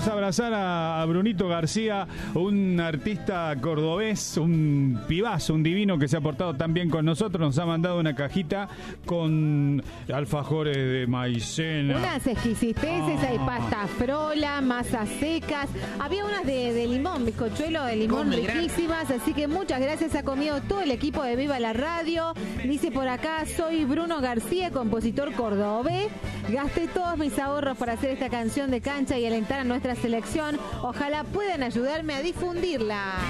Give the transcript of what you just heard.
Vamos a abrazar a Brunito García, un artista cordobés, un pibazo, un divino que se ha portado tan bien con nosotros. Nos ha mandado una cajita con alfajores de maicena. Unas exquisiteces, hay pasta frola, masas secas. Había unas de limón, bizcochuelo de limón riquísimas. Así que muchas gracias, ha comido todo el equipo de Viva la Radio. Dice por acá, soy Bruno García, compositor cordobés. Gasté todos mis ahorros para hacer esta canción de cancha y alentar a nuestra selección. Ojalá puedan ayudarme a difundirla.